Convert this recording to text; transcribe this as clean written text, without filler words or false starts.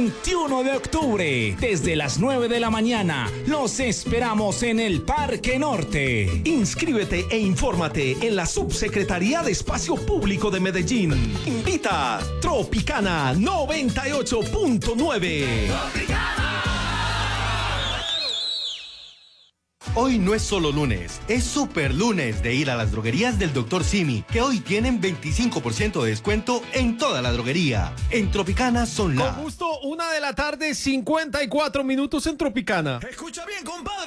21 de octubre, desde las 9 de la mañana. Los esperamos en el Parque Norte. Inscríbete e infórmate en la Subsecretaría de Espacio Público de Medellín. Invita Tropicana 98.9. Hoy no es solo lunes, es super lunes de ir a las droguerías del Dr. Simi, que hoy tienen 25% de descuento en toda la droguería. En Tropicana son las... Con gusto, 1:54 p.m. en Tropicana. Escucha bien, compadre.